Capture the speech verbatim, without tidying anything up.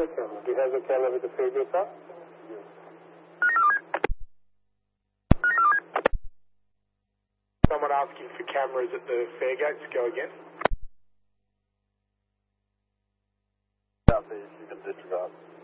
a camera. Do you have the camera with the fare gate up? Yes. Someone asking for cameras at the fare gates. Go again. Southeast, you can disregard.